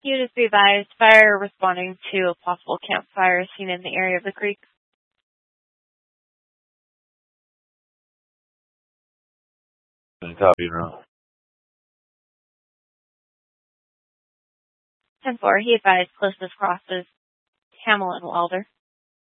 You just be advised, fire responding to a possible campfire seen in the area of the creek. Copy, now. 10-4, he advised closest crosses Hamill and Wilder.